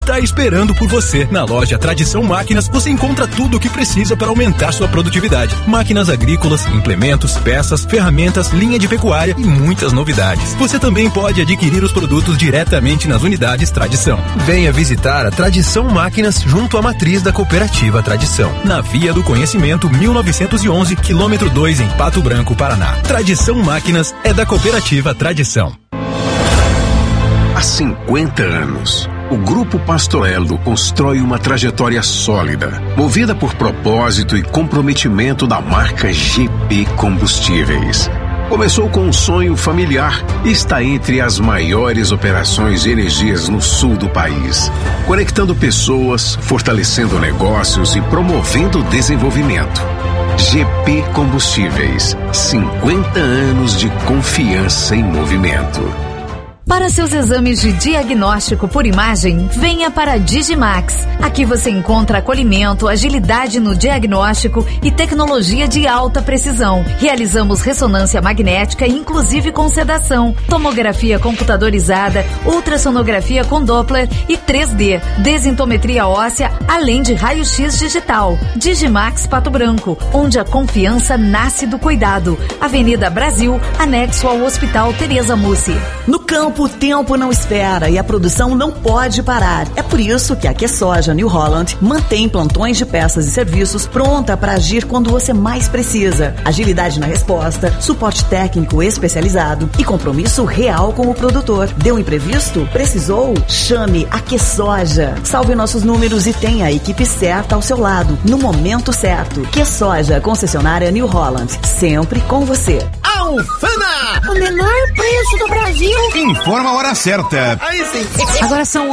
tá esperando por você. Na loja Tradição Máquinas, você encontra tudo o que precisa para aumentar sua produtividade. Máquinas agrícolas, implementos, peças, ferramentas, linha de pecuária e muitas novidades. Você também pode adquirir os produtos diretamente nas unidades Tradição. Venha visitar a Tradição Máquinas junto à matriz da Cooperativa Tradição, na Via do Conhecimento 1911, quilômetro 2, em Pato Branco, Paraná. Tradição Máquinas é da Cooperativa Tradição. Há 50 anos, o Grupo Pastoello constrói uma trajetória sólida, movida por propósito e comprometimento da marca GP Combustíveis. Começou com um sonho familiar e está entre as maiores operações de energias no sul do país, conectando pessoas, fortalecendo negócios e promovendo o desenvolvimento. GP Combustíveis, 50 anos de confiança em movimento. Para seus exames de diagnóstico por imagem, venha para a Digimax. Aqui você encontra acolhimento, agilidade no diagnóstico e tecnologia de alta precisão. Realizamos ressonância magnética, inclusive com sedação, tomografia computadorizada, ultrassonografia com Doppler e 3D, desintometria óssea, além de raio-x digital. Digimax Pato Branco, onde a confiança nasce do cuidado. Avenida Brasil, anexo ao Hospital Tereza Mussi. No campo, o tempo não espera e a produção não pode parar. É por isso que a QSoja New Holland mantém plantões de peças e serviços pronta para agir quando você mais precisa. Agilidade na resposta, suporte técnico especializado e compromisso real com o produtor. Deu imprevisto? Precisou? Chame a QSoja. Salve nossos números e tenha a equipe certa ao seu lado, no momento certo. QSoja, concessionária New Holland, sempre com você. Alfama! O menor preço do Brasil. Informa a hora certa. Aí sim. Agora são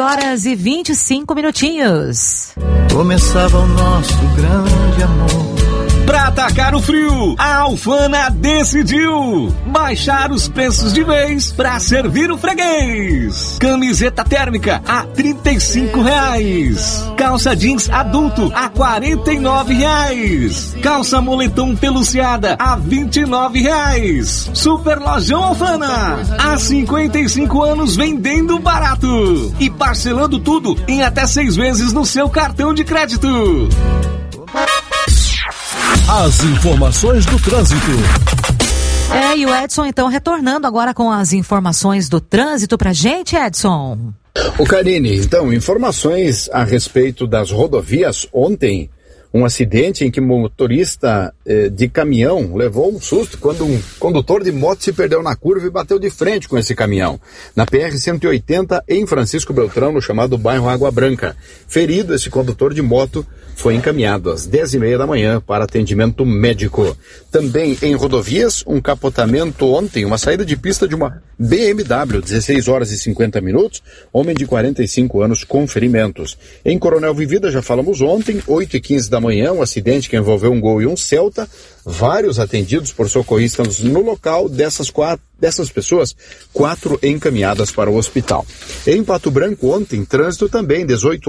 11h25. Começava o nosso grande amor. Pra atacar o frio, a Alfama decidiu baixar os preços de vez pra servir o freguês. Camiseta térmica a R$35. Calça jeans adulto a R$49. Calça moletom peluciada a R$29. Super Lojão Alfama. Há 55 anos vendendo barato e parcelando tudo em até 6 vezes no seu cartão de crédito. As informações do trânsito. E o Edson, então, retornando agora com as informações do trânsito pra gente, Edson. O Karine, então, informações a respeito das rodovias. Ontem, um acidente em que um motorista de caminhão levou um susto quando um condutor de moto se perdeu na curva e bateu de frente com esse caminhão, na PR-180 em Francisco Beltrão, no chamado bairro Água Branca. Ferido, esse condutor de moto foi encaminhado às 10h30 da manhã para atendimento médico. Também em rodovias, um capotamento ontem, uma saída de pista de uma BMW, 16h50, homem de 45 anos com ferimentos. Em Coronel Vivida, já falamos ontem, 8h15 da manhã, um acidente que envolveu um Gol e um Celta, vários atendidos por socorristas no local. Dessas pessoas, 4 encaminhadas para o hospital. Em Pato Branco, ontem, trânsito também,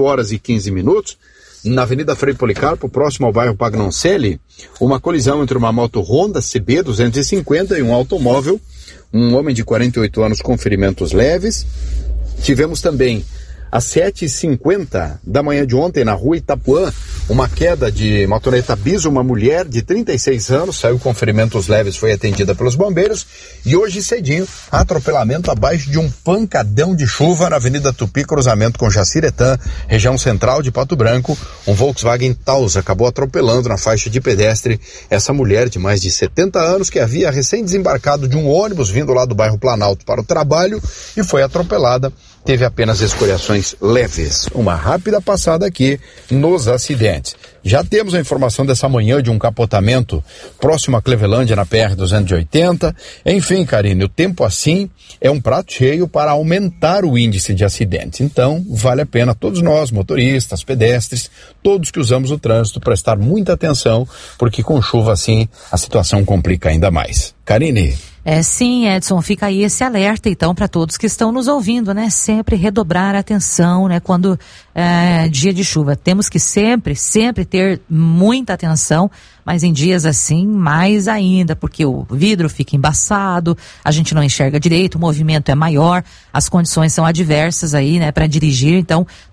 18h15, na Avenida Frei Policarpo, próximo ao bairro Pagnoncelli, uma colisão entre uma moto Honda CB 250 e um automóvel, um homem de 48 anos com ferimentos leves. Tivemos também às 7h50 da manhã de ontem, na rua Itapuã, uma queda de motoreta bis, uma mulher de 36 anos, saiu com ferimentos leves, foi atendida pelos bombeiros. E hoje cedinho, atropelamento abaixo de um pancadão de chuva na Avenida Tupi, cruzamento com Jaciretã, região central de Pato Branco. Um Volkswagen Taos acabou atropelando na faixa de pedestre essa mulher de mais de 70 anos que havia recém desembarcado de um ônibus vindo lá do bairro Planalto para o trabalho e foi atropelada. Teve apenas escoriações leves. Uma rápida passada aqui nos acidentes. Já temos a informação dessa manhã de um capotamento próximo a Clevelândia, na PR-280. Enfim, Karine, o tempo assim é um prato cheio para aumentar o índice de acidentes. Então, vale a pena todos nós, motoristas, pedestres, todos que usamos o trânsito, prestar muita atenção, porque com chuva assim a situação complica ainda mais. Karine. Sim, Edson, fica aí esse alerta, então, para todos que estão nos ouvindo, né? Sempre redobrar a atenção, né? Quando dia de chuva. Temos que sempre ter muita atenção, mas em dias assim, mais ainda, porque o vidro fica embaçado, a gente não enxerga direito, o movimento é maior, as condições são adversas aí, né? Para dirigir, então,